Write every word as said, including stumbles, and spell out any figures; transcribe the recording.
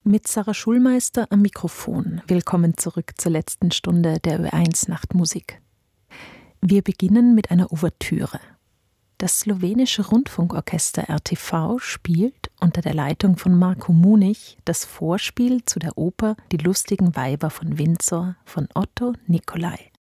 mit Sarah Schulmeister am Mikrofon. Willkommen zurück zur letzten Stunde der Ö eins Nachtmusik. Wir beginnen mit einer Ouvertüre. Das slowenische Rundfunkorchester R T V spielt unter der Leitung von Marko Munich das Vorspiel zu der Oper Die lustigen Weiber von Windsor von Otto Nicolai.